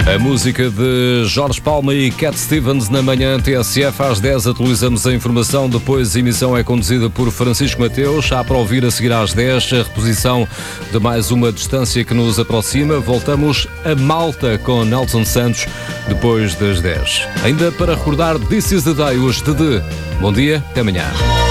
A música de Jorge Palma e Cat Stevens na manhã TSF. Às 10 atualizamos a informação, depois a emissão é conduzida por Francisco Mateus. Há para ouvir a seguir às 10 a reposição de mais uma distância que nos aproxima. Voltamos a Malta com Nelson Santos depois das 10. Ainda para recordar This is the Day, hoje de. Bom dia, até amanhã.